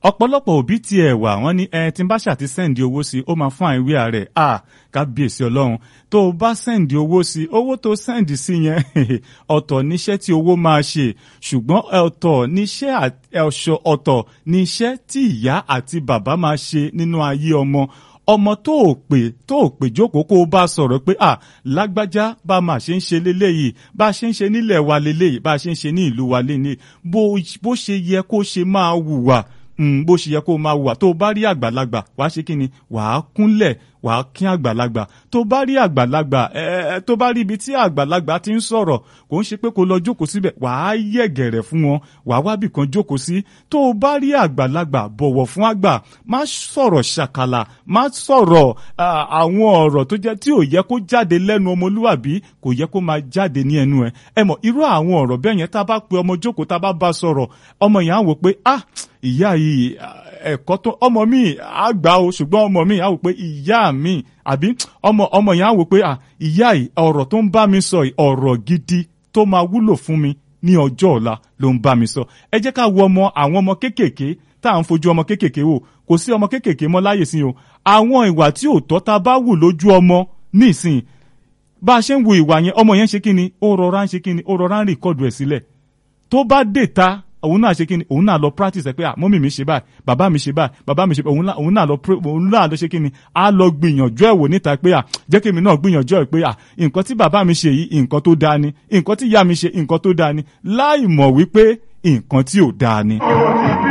ọ̀pọ̀lọpọ̀ òbí tiẹ̀ wà wọ́n ní tí n bá ṣàti sẹ́ǹdì owó sí ó máa fún àìwé ààrẹ kábíyèsí ọlọ́run tó o bá sẹ́ǹdì owó sí owó tó sẹ́ǹdì sí yẹn ọ̀tọ̀ níṣẹ́ tí owó máa ṣe ṣùgbọ́n ọ̀tọ̀ níṣẹ́ tí ìyá àti bàbá máa ṣe nínú ayé ọmọ tó o pè jókòó kó o bá sọ̀rọ̀ pé lágbájá bá máa ṣe ń ṣe léléyìí bá a ṣe ń ṣe nílẹ̀ wa léléyìí bá a ṣe ń ṣe ní ìlú wa léléyìí bó ṣe yẹ kó ṣe máa hùwà bó ṣe yẹ kó máa hùwà tó o bá rí àgbàlagbà wàá ṣe kí ni wàá kúnlẹ̀ wàá kí àgbàlagbà tó bá rí àgbàlagbà tó bá rí ibi tí àgbàlagbà ti ń sọ̀rọ̀ kò ń ṣe pé kó lọ jókòó síbẹ̀ wàá yẹ̀gẹ̀rẹ̀ fún wọn wàá wábì kan jókòó sí tó o bá rí àgbàlagbà bọ̀wọ̀ fún àgbà má sọ̀rọ̀ ṣàkàlà má sọ̀rọ̀ àwọn ọ̀rọ̀ tó jẹ́ tí ò yẹ kó jáde lẹ́nu ọmọlúwàbí kò yẹ kó máa jáde ní ẹnu ẹ mọ̀ irú àwọn ọ̀rọ̀ bẹ́ẹ̀ yẹn tá a bá pe ọmọ jókòó tá a bá bá sọ̀rọ̀ ọmọ yẹn á wò pé ìyá yìí ẹ̀kọ́ tó ọmọ mi á gbà o ṣùgbọ́n ọmọ mi á wò pé ìyá mi àbí ọmọ yẹn á wò pé ìyá yìí ọ̀rọ̀ tó ń bá mi sọ ọ̀rọ̀ gidi tó máa wúlò fún mi ní ọjọ́ ọ̀la ló ń bá mi sọ. ẹ jẹ́ ká wo àwọn ọmọ kéékèèké tá à ń fojú ọmọ kéékèèké wò kò sí ọmọ kéékèèké mọ́ láyè sí o àwọn ìwà tí ò tọ́ ta bá wù lójú ọmọ nísìn bá a ṣe ń wo ìwà yẹn ọmọ yẹn ṣe kíni ó rọra ń rìkọ́dù ẹ̀ sílẹ̀ tó bá dé ta òun náà ṣe kí ni òun náà lọ practice ẹ pé mọ́mì mi ṣe báyìí bàbá mi ṣe báyìí bàbá mi ṣe báyìí òun náà lọ ṣe kí ni á lọ gbìyànjú ẹ̀ wò níta pé jẹ́ kí mi náà gbìyànjú ẹ̀ pé nǹkan tí bàbá mi ṣe yìí nǹkan tó dáa ni nǹkan tí ìyá mi ṣe nǹkan tó dáa ni láì mọ̀ wípé nǹkan tí ò dáa ni.